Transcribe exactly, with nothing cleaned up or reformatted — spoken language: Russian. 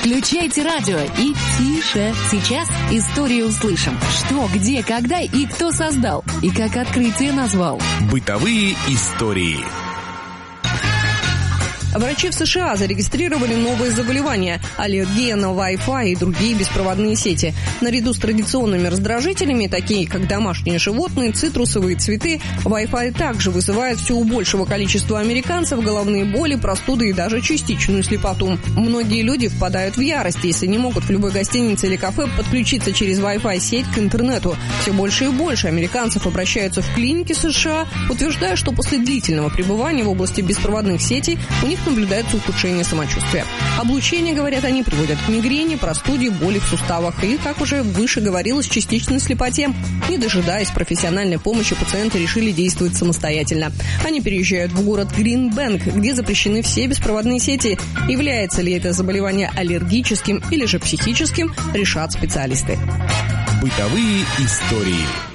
Включайте радио и тише. Сейчас историю услышим. Что, где, когда и кто создал. И как открытие назвал. Бытовые истории. Врачи в США зарегистрировали новые заболевания – аллергия на Wi-Fi и другие беспроводные сети. Наряду с традиционными раздражителями, такие как домашние животные, цитрусовые цветы, Wi-Fi также вызывает все у большего количества американцев головные боли, простуды и даже частичную слепоту. Многие люди впадают в ярость, если не могут в любой гостинице или кафе подключиться через Wi-Fi сеть к интернету. Все больше и больше американцев обращаются в клиники США, утверждая, что после длительного пребывания в области беспроводных сетей у них наблюдается ухудшение самочувствия. Облучение, говорят они, приводит к мигрени, простуде, боли в суставах и, как уже выше говорилось, частичной слепоте. Не дожидаясь профессиональной помощи, пациенты решили действовать самостоятельно. Они переезжают в город Гринбэнк, где запрещены все беспроводные сети. Является ли это заболевание аллергическим или же психическим, решат специалисты. Бытовые истории.